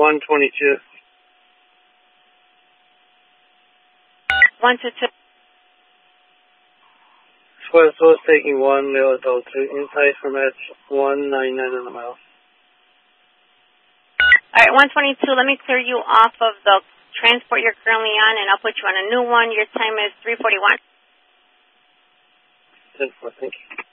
122. 122. Square source taking 1, male adult 2, inside from H199 on the mile. Alright, 122, let me clear you off of the transport you're currently on, and I'll put you on a new one. Your time is 3:41. 10-4, thank you.